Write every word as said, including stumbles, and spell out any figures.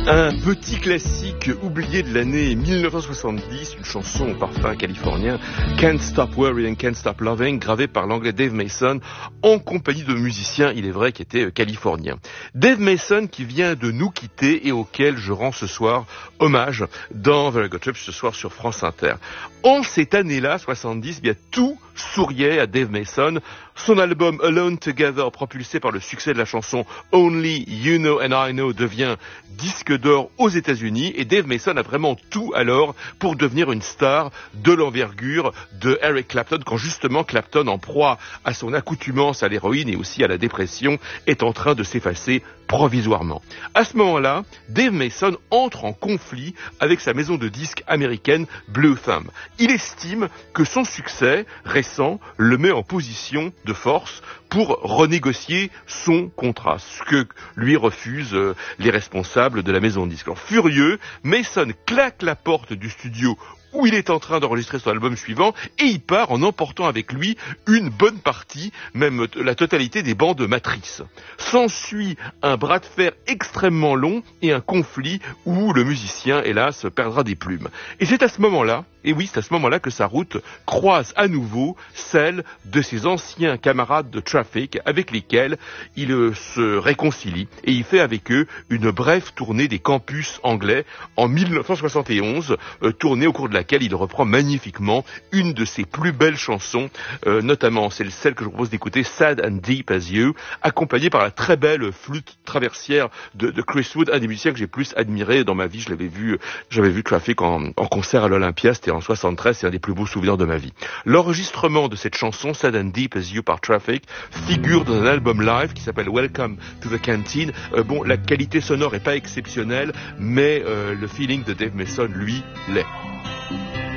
Un petit classique oublié de l'année mille neuf cent soixante-dix, une chanson au parfum californien, Can't Stop Worrying, Can't Stop Loving, gravée par l'anglais Dave Mason, en compagnie de musiciens, il est vrai, qui étaient californiens. Dave Mason qui vient de nous quitter et auquel je rends ce soir hommage dans Very Good Trip, ce soir sur France Inter. En cette année-là, soixante-dix, bien tout souriait à Dave Mason. Son album Alone Together, propulsé par le succès de la chanson Only You Know and I Know, devient disque d'or aux États-Unis et Dave Mason a vraiment tout alors pour devenir une star de l'envergure de Eric Clapton, quand justement Clapton, en proie à son accoutumance à l'héroïne et aussi à la dépression, est en train de s'effacer provisoirement. À ce moment-là, Dave Mason entre en conflit avec sa maison de disques américaine Blue Thumb. Il estime que son succès récent le met en position de force pour renégocier son contrat, ce que lui refusent euh, les responsables de la maison de disques. Alors, furieux, Mason claque la porte du studio où il est en train d'enregistrer son album suivant, et il part en emportant avec lui une bonne partie, même la totalité des bandes matrices. S'ensuit un bras de fer extrêmement long et un conflit où le musicien, hélas, perdra des plumes. Et c'est à ce moment-là, et oui, c'est à ce moment-là que sa route croise à nouveau celle de ses anciens camarades de Traffic, avec lesquels il euh, se réconcilie, et il fait avec eux une brève tournée des campus anglais en mille neuf cent soixante et onze, euh, tournée au cours de laquelle il reprend magnifiquement une de ses plus belles chansons, euh, notamment c'est celle que je vous propose d'écouter, Sad and Deep as You, accompagnée par la très belle flûte traversière de, de Chris Wood, un des musiciens que j'ai plus admiré dans ma vie. Je l'avais vu, j'avais vu Traffic en, en concert à l'Olympia, c'était en soixante-treize, c'est un des plus beaux souvenirs de ma vie. L'enregistrement de cette chanson, Sad and Deep as You par Traffic, figure dans un album live qui s'appelle Welcome to the Canteen. Euh, bon, la qualité sonore est pas exceptionnelle, mais euh, le feeling de Dave Mason, lui, l'est.